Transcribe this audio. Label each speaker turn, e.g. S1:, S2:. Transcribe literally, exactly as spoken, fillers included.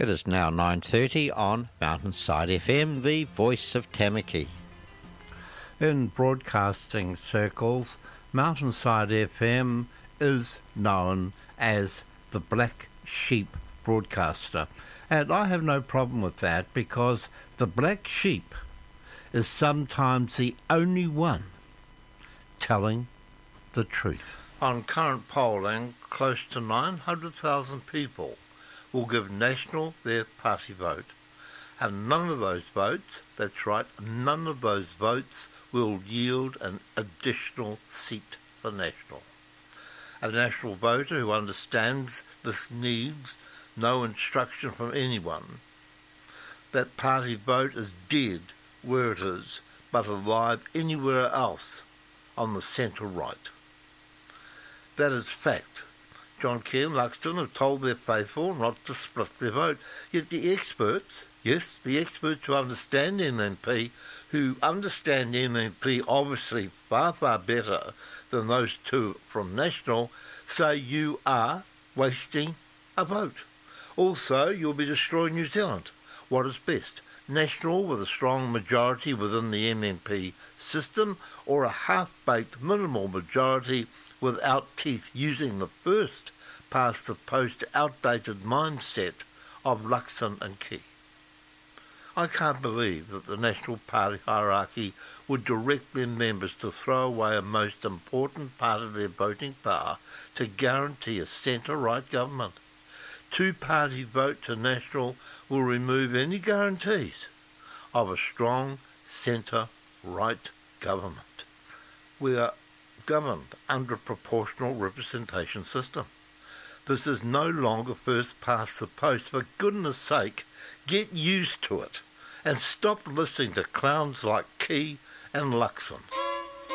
S1: It is now nine thirty on Mountainside F M, the voice of Tamaki. In broadcasting circles, Mountainside F M is known as the Black Sheep broadcaster. And I have no problem with that, because the black sheep is sometimes the only one telling the truth. On current polling, close to nine hundred thousand people will give National their party vote. And none of those votes, that's right, none of those votes will yield an additional seat for National. A National voter who understands this needs no instruction from anyone. That party vote is dead where it is, but alive anywhere else on the centre right. That is fact. John Key and Luxton have told their faithful not to split their vote, yet the experts, yes, the experts who understand M M P, who understand M M P obviously far, far better than those two from National, say you are wasting a vote. Also, you'll be destroying New Zealand. What is best? National with a strong majority within the M M P system, or a half-baked minimal majority without teeth, using the first past the post outdated mindset of Luxon and Key? I can't believe that the National Party hierarchy would direct their members to throw away a most important part of their voting power to guarantee a centre-right government. Two-party vote to National will remove any guarantees of a strong centre-right government. We are governed under a proportional representation system. This is no longer first past the post. For goodness sake, get used to it and stop listening to clowns like Key and Luxon.